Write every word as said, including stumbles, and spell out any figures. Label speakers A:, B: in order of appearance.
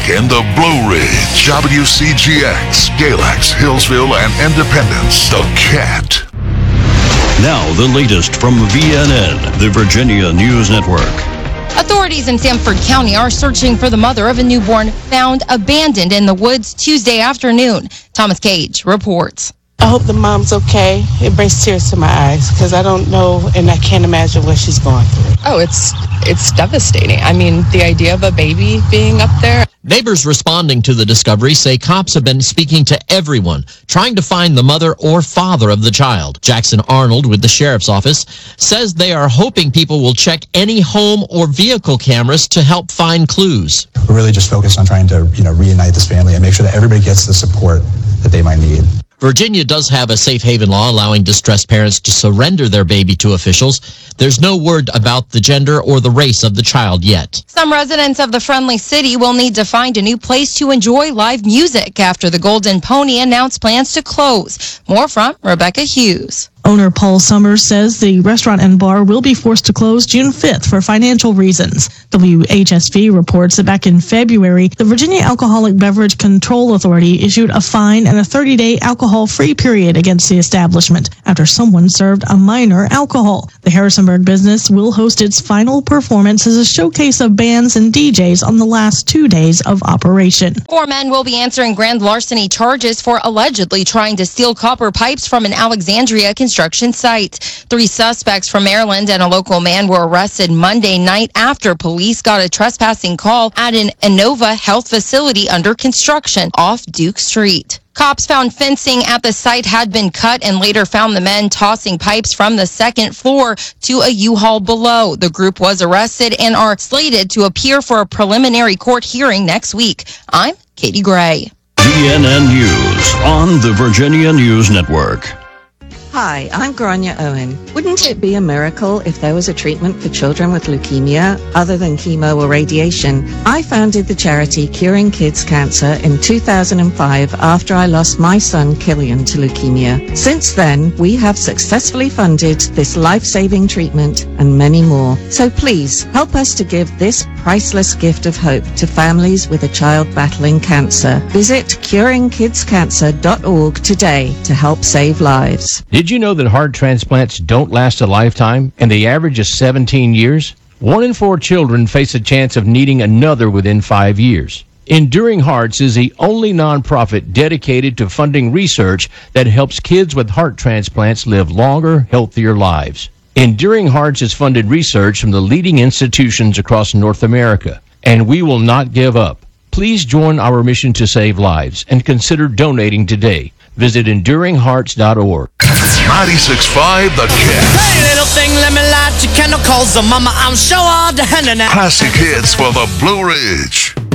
A: in the Blue Ridge. W C G X, Galax, Hillsville, and Independence. The Cat.
B: Now, the latest from V N N, the Virginia News Network.
C: Authorities in Sanford County are searching for the mother of a newborn found abandoned in the woods Tuesday afternoon. Thomas Cage reports.
D: I hope the mom's okay. It brings tears to my eyes because I don't know and I can't imagine what she's going through.
E: Oh, it's it's devastating. I mean, the idea of a baby being up there.
F: Neighbors responding to the discovery say cops have been speaking to everyone, trying to find the mother or father of the child. Jackson Arnold with the sheriff's office says they are hoping people will check any home or vehicle cameras to help find clues.
G: We're really just focused on trying to, you know, reunite this family and make sure that everybody gets the support that they might need.
F: Virginia does have a safe haven law allowing distressed parents to surrender their baby to officials. There's no word about the gender or the race of the child yet.
C: Some residents of the Friendly City will need to find a new place to enjoy live music after the Golden Pony announced plans to close. More from Rebecca Hughes.
H: Owner Paul Summers says the restaurant and bar will be forced to close June fifth for financial reasons. W H S V reports that back in February, the Virginia Alcoholic Beverage Control Authority issued a fine and a thirty-day alcohol-free period against the establishment after someone served a minor alcohol. The Harrisonburg business will host its final performance as a showcase of bands and D Js on the last two days of operation.
C: Four men will be answering grand larceny charges for allegedly trying to steal copper pipes from an Alexandria construction site. Three suspects from Maryland and a local man were arrested Monday night after police got a trespassing call at an Inova health facility under construction off Duke Street. Cops found fencing at the site had been cut and later found the men tossing pipes from the second floor to a U-Haul below. The group was arrested and are slated to appear for a preliminary court hearing next week. I'm Katie Gray.
B: V N N News on the Virginia News Network.
I: Hi, I'm Grania Owen. Wouldn't it be a miracle if there was a treatment for children with leukemia other than chemo or radiation? I founded the charity Curing Kids Cancer in two thousand five after I lost my son Killian to leukemia. Since then, we have successfully funded this life-saving treatment and many more. So please, help us to give this priceless gift of hope to families with a child battling cancer. Visit curing kids cancer dot org today to help save lives.
J: Did you know that heart transplants don't last a lifetime and the average is seventeen years? One in four children face a chance of needing another within five years. Enduring Hearts is the only nonprofit dedicated to funding research that helps kids with heart transplants live longer, healthier lives. Enduring Hearts has funded research from the leading institutions across North America, and we will not give up. Please join our mission to save lives and consider donating today. Visit enduring hearts dot org.
A: ninety-six point five The Cat.
K: Hey, little thing, let me light your candle, cause the mama, I'm sure all the hand in that.
A: Classic hits for the Blue Ridge.